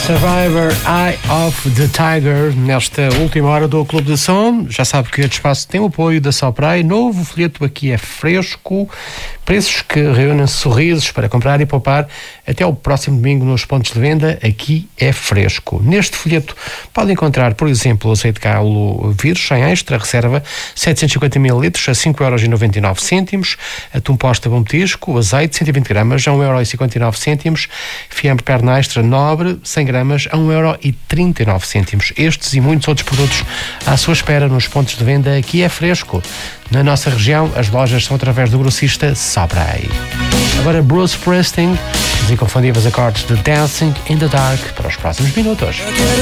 Survivor, Eye of the Tiger, nesta última hora do Clube de Som. Já sabe que este espaço tem o apoio da Sopray. Novo folheto Aqui é Fresco. Preços que reúnem sorrisos para comprar e poupar até o próximo domingo nos pontos de venda. Aqui é Fresco. Neste folheto pode encontrar, por exemplo, o azeite de galo Virgem sem extra, reserva 750 ml a 5,99€. Atum posta bom petisco, azeite 120 gramas a 1,59€. Fiambre perna extra nobre 100 gramas a 1,39€. Estes e muitos outros produtos à sua espera nos pontos de venda. Aqui é Fresco. Na nossa região, as lojas são através do grossista Sopray. Agora Bruce Springsteen, os inconfundíveis acordes de Dancing in the Dark para os próximos minutos.